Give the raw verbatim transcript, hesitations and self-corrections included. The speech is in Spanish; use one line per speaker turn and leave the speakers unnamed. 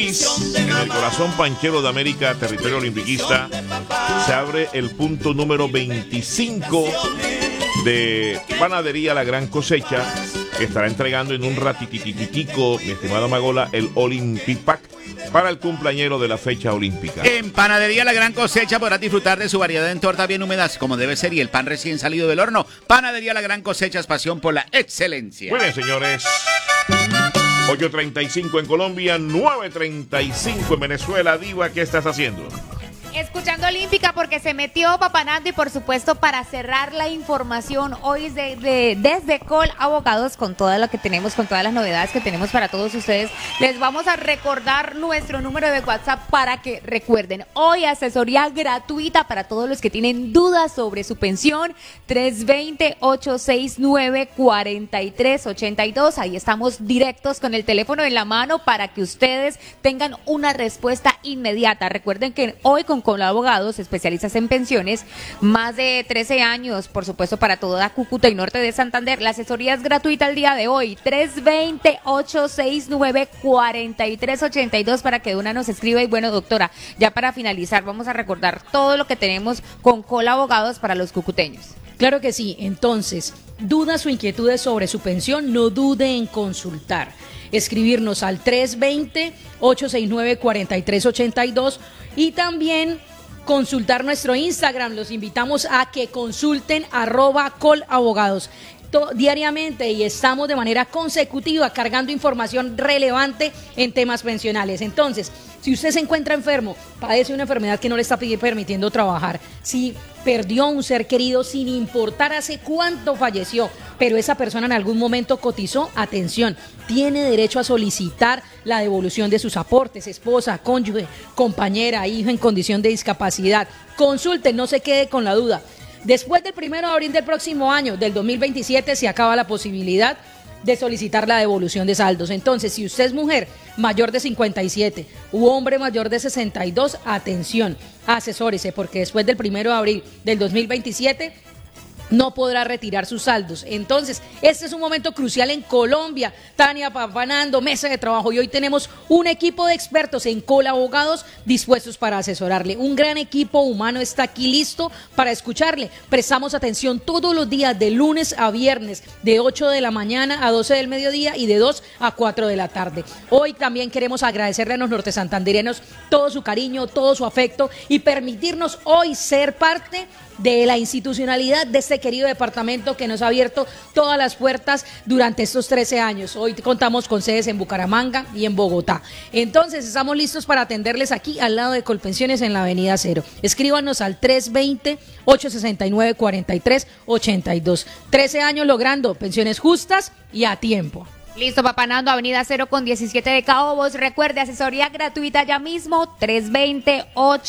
En el corazón panchero de América, territorio olimpiquista, se abre el punto número veinticinco de Panadería La Gran Cosecha, que estará entregando en un ratitititico, mi estimada Magola, el Olympic Pack para el cumpleañero de la fecha olímpica.
En Panadería La Gran Cosecha podrás disfrutar de su variedad en tortas bien húmedas, como debe ser, y el pan recién salido del horno. Panadería La Gran Cosecha es pasión por la excelencia.
Muy bien, señores. ocho treinta y cinco en Colombia, nueve treinta y cinco en Venezuela. Diva, ¿qué estás haciendo?
Escuchando Olímpica porque se metió Papanando y por supuesto para cerrar la información hoy es de, de, desde Col Abogados con todo lo que tenemos, con todas las novedades que tenemos para todos ustedes. Les vamos a recordar nuestro número de WhatsApp para que recuerden. Hoy asesoría gratuita para todos los que tienen dudas sobre su pensión. tres dos cero, ocho seis nueve, cuatro tres ocho dos. Ahí estamos directos con el teléfono en la mano para que ustedes tengan una respuesta inmediata. Recuerden que hoy con con abogados especialistas en pensiones, más de trece años, por supuesto, para toda Cúcuta y norte de Santander. La asesoría es gratuita el día de hoy, tres dos cero, ocho seis nueve, cuatro tres ocho dos, para que una nos escriba. Y bueno, doctora, ya para finalizar, vamos a recordar todo lo que tenemos con Col Abogados para los cucuteños.
Claro que sí. Entonces, dudas o inquietudes sobre su pensión, no dude en consultar. Escribirnos al tres dos cero, ocho seis nueve, cuatro tres ocho dos y también consultar nuestro Instagram. Los invitamos a que consulten arroba colabogados diariamente y estamos de manera consecutiva cargando información relevante en temas pensionales. Entonces, si usted se encuentra enfermo, padece una enfermedad que no le está permitiendo trabajar, si perdió un ser querido sin importar hace cuánto falleció, pero esa persona en algún momento cotizó, atención, tiene derecho a solicitar la devolución de sus aportes, esposa, cónyuge, compañera, hijo en condición de discapacidad. Consulte, no se quede con la duda. Después del primero de abril del próximo año, del dos mil veintisiete, se acaba la posibilidad de solicitar la devolución de saldos. Entonces, si usted es mujer mayor de cincuenta y siete u hombre mayor de sesenta y dos, atención, asesórese, porque después del primero de abril del dos mil veintisiete no podrá retirar sus saldos. Entonces, este es un momento crucial en Colombia. Tania Papanando, mesa de trabajo, y hoy tenemos un equipo de expertos en Col Abogados dispuestos para asesorarle. Un gran equipo humano está aquí listo para escucharle. Prestamos atención todos los días, de lunes a viernes, de ocho de la mañana a doce del mediodía y de dos a cuatro de la tarde. Hoy también queremos agradecerle a los nortesantandereanos todo su cariño, todo su afecto y permitirnos hoy ser parte de la institucionalidad de este querido departamento que nos ha abierto todas las puertas durante estos trece años. Hoy contamos con sedes en Bucaramanga y en Bogotá. Entonces, estamos listos para atenderles aquí al lado de Colpensiones en la Avenida Cero. Escríbanos al tres dos cero, ocho seis nueve, cuatro tres ocho dos. trece años logrando pensiones justas y a tiempo.
Listo, Papanando, Avenida Cero con diecisiete de Caobos. Recuerde, asesoría gratuita ya mismo, tres dos cero, ocho